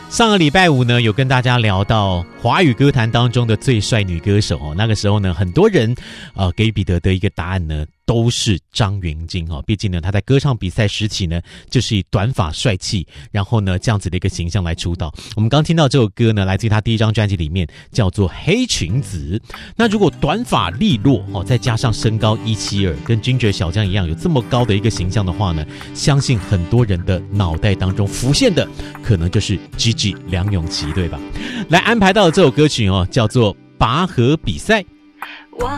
上个礼拜五呢，有跟大家聊到华语歌坛当中的最帅女歌手哦。那个时候呢，很多人给彼得的一个答案呢，都是张芸京哦。毕竟呢，她在歌唱比赛时期呢，就是以短发帅气，然后呢这样子的一个形象来出道。我们刚听到这首歌呢，来自于她第一张专辑里面，叫做《黑裙子》。那如果短发利落哦，再加上身高172，跟Ginger小将一样有这么高的一个形象的话呢，相信很多人的脑袋当中浮现的，可能就是 Gigi 梁咏琪，对吧？来安排到的这首歌曲哦，叫做《拔河比赛》。